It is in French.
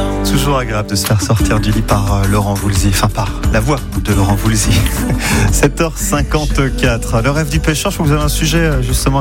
Toujours agréable de se faire sortir du lit par Laurent Voulzy, enfin par la voix de Laurent Voulzy. 7h54. Le rêve du pêcheur, je crois que vous avez un sujet justement